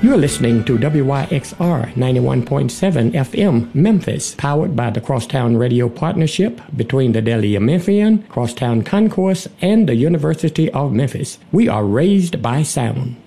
You're listening to WYXR 91.7 FM Memphis, powered by the Crosstown Radio Partnership between the Delhi Memphian, Crosstown Concourse, and the University of Memphis. We are raised by sound.